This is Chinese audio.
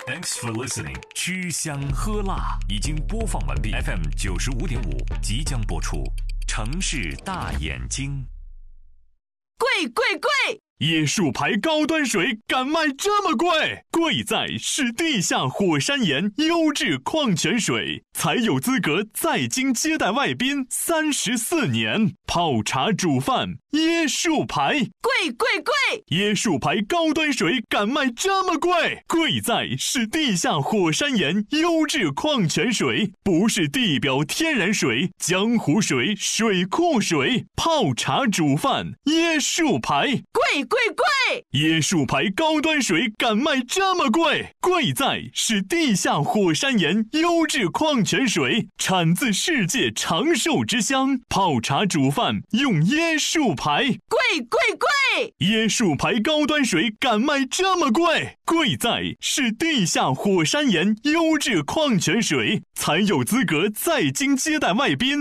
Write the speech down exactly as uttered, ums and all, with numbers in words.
Thanks for listening。吃香喝辣已经播放完毕 ，F M 九十五点五即将播出。城市大眼睛， 贵贵贵！ 椰树牌高端水敢卖这么贵？贵在是地下火山岩优质矿泉水，才有资格在京接待外宾三十四年。泡茶煮饭，椰树牌， 贵贵贵！ 椰树牌高端水敢卖这么贵？贵在是地下火山岩优质矿泉水，不是地表天然水、江湖水、水库水。泡茶煮饭，椰树牌， 贵贵贵！ 椰树牌高端水敢卖这么贵？贵在是地下火山岩优质矿泉水，产自世界长寿之乡。泡茶煮饭用椰树牌， 贵贵贵！ 椰树牌高端水敢卖这么贵？贵在是地下火山岩优质矿泉水，才有资格在京接待外宾